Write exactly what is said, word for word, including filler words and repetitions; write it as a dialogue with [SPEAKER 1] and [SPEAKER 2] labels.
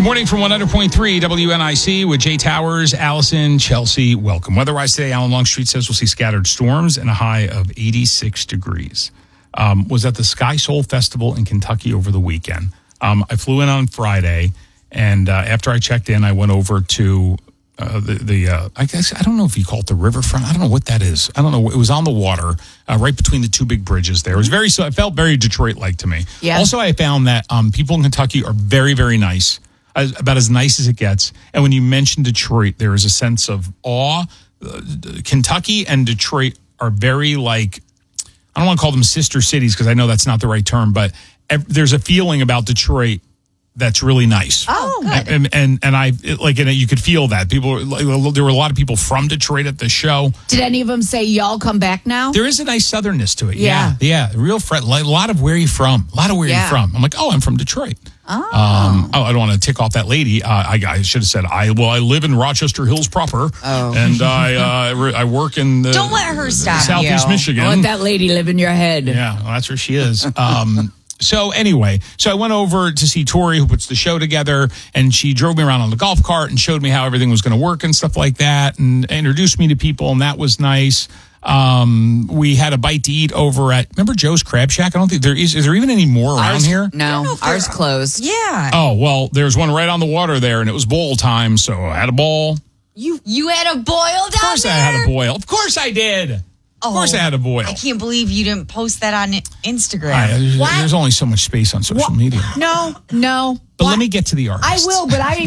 [SPEAKER 1] Good morning from one hundred point three W N I C with Jay Towers, Allison, Chelsea. Welcome. Weather-wise today, Alan Longstreet says we'll see scattered storms and a high of eighty-six degrees. Um, was at the Sky Soul Festival in Kentucky over the weekend. Um, I flew in on Friday, and uh, after I checked in, I went over to uh, the, the uh, I guess, I don't know if you call it the riverfront. I don't know what that is. I don't know. It was on the water, uh, right between the two big bridges there. It was very, so it felt very Detroit-like to me.
[SPEAKER 2] Yeah. Also,
[SPEAKER 1] I found that um, people in Kentucky are very, very nice. As, about as nice as it gets. And when you mention Detroit, there is a sense of awe. Uh, Kentucky and Detroit are very like, I don't want to call them sister cities because I know that's not the right term, but ev- there's a feeling about Detroit that's really nice.
[SPEAKER 2] Oh, good.
[SPEAKER 1] And and, and I it, like and you could feel that people like, there were a lot of people from Detroit at the show.
[SPEAKER 2] Did any of them say y'all come back now?
[SPEAKER 1] There is a nice southernness to it.
[SPEAKER 2] Yeah,
[SPEAKER 1] yeah, yeah. Real friend. Like, a lot of where you from. A lot of where
[SPEAKER 2] yeah.
[SPEAKER 1] you from. I'm like, oh, I'm from Detroit.
[SPEAKER 2] Oh.
[SPEAKER 1] Um, oh, I don't want to tick off that lady. Uh, I, I should have said, I well, I live in Rochester Hills proper,
[SPEAKER 2] oh.
[SPEAKER 1] and I uh, re- I work in the
[SPEAKER 3] don't let her stop
[SPEAKER 1] Southeast
[SPEAKER 3] you.
[SPEAKER 1] Michigan.
[SPEAKER 2] I want that lady live in your head.
[SPEAKER 1] Yeah, well, that's where she is. Um, so anyway, so I went over to see Tori, who puts the show together, and she drove me around on the golf cart and showed me how everything was going to work and stuff like that, and introduced me to people, and that was nice. Um, we had a bite to eat over at, remember Joe's Crab Shack? I don't think there is, is there even any more around
[SPEAKER 2] ours,
[SPEAKER 1] here?
[SPEAKER 2] No, ours closed.
[SPEAKER 3] Yeah.
[SPEAKER 1] Oh, well, there's one right on the water there, and it was boil time, so I had a bowl.
[SPEAKER 3] You you had a boil down
[SPEAKER 1] Of course
[SPEAKER 3] there?
[SPEAKER 1] I had a boil. Of course I did.
[SPEAKER 3] Oh,
[SPEAKER 1] of course I had a boil.
[SPEAKER 3] I can't believe you didn't post that on Instagram.
[SPEAKER 1] I, there's,
[SPEAKER 2] What?
[SPEAKER 1] there's only so much space on social
[SPEAKER 2] What?
[SPEAKER 1] media.
[SPEAKER 2] No, no.
[SPEAKER 1] But
[SPEAKER 2] What?
[SPEAKER 1] let me get to the artist.
[SPEAKER 2] I will, but I